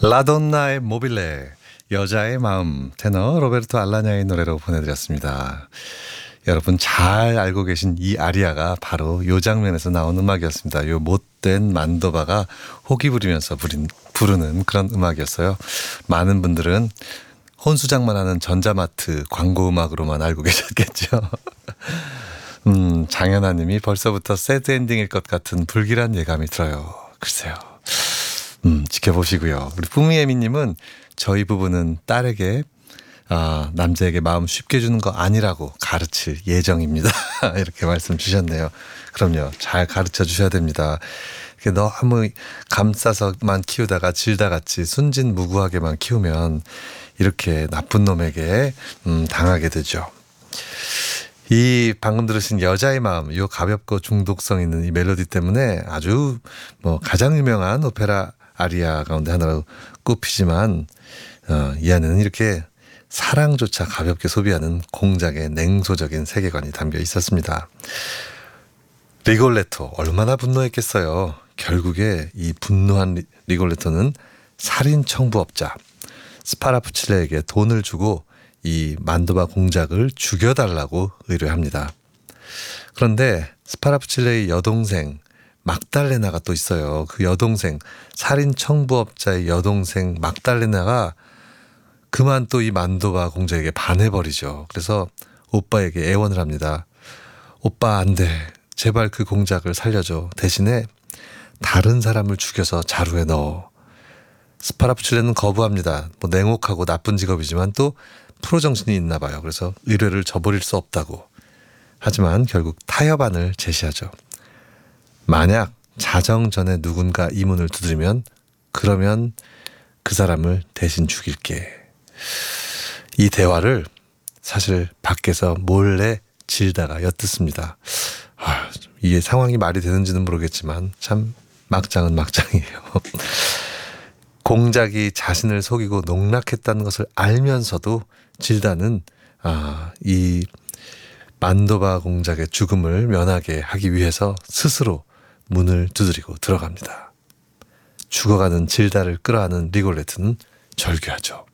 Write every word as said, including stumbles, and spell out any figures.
라돈나의 모빌레, 여자의 마음, 테너 로베르토 알라냐의 노래로 보내드렸습니다. 여러분 잘 알고 계신 이 아리아가 바로 요 장면에서 나온 음악이었습니다. 요 못된 만도바가 호기 부리면서 부린, 부르는 그런 음악이었어요. 많은 분들은 혼수장만 하는 전자마트 광고 음악으로만 알고 계셨겠죠. 음, 장현아 님이 벌써부터 새드 엔딩일 것 같은 불길한 예감이 들어요. 글쎄요. 음, 지켜보시고요. 우리 뿌미애미 님은 저희 부부는 딸에게 아, 남자에게 마음 쉽게 주는 거 아니라고 가르칠 예정입니다. 이렇게 말씀 주셨네요. 그럼요. 잘 가르쳐 주셔야 됩니다. 너무 감싸서만 키우다가 질다같이 순진무구하게만 키우면 이렇게 나쁜 놈에게 음, 당하게 되죠. 이 방금 들으신 여자의 마음, 이 가볍고 중독성 있는 이 멜로디 때문에 아주 뭐 가장 유명한 오페라 아리아 가운데 하나로 꼽히지만 어, 이 안에는 이렇게 사랑조차 가볍게 소비하는 공작의 냉소적인 세계관이 담겨 있었습니다. 리골레토 얼마나 분노했겠어요. 결국에 이 분노한 리, 리골레토는 살인 청부업자 스파라푸칠레에게 돈을 주고 이 만도바 공작을 죽여달라고 의뢰합니다. 그런데 스파라푸칠레의 여동생 막달레나가 또 있어요. 그 여동생, 살인 청부업자의 여동생 막달레나가 그만 또 이 만도바 공작에게 반해버리죠. 그래서 오빠에게 애원을 합니다. 오빠 안 돼. 제발 그 공작을 살려줘. 대신에 다른 사람을 죽여서 자루에 넣어. 스파라푸칠레는 거부합니다. 뭐 냉혹하고 나쁜 직업이지만 또 프로 정신이 있나 봐요. 그래서 의뢰를 저버릴 수 없다고. 하지만 결국 타협안을 제시하죠. 만약 자정 전에 누군가 이 문을 두드리면 그러면 그 사람을 대신 죽일게. 이 대화를 사실 밖에서 몰래 질다가 엿듣습니다. 아, 이게 상황이 말이 되는지는 모르겠지만 참 막장은 막장이에요. 공작이 자신을 속이고 농락했다는 것을 알면서도 질다는 아, 이 만도바 공작의 죽음을 면하게 하기 위해서 스스로 문을 두드리고 들어갑니다. 죽어가는 질다를 끌어안은 리골레트는 절규하죠.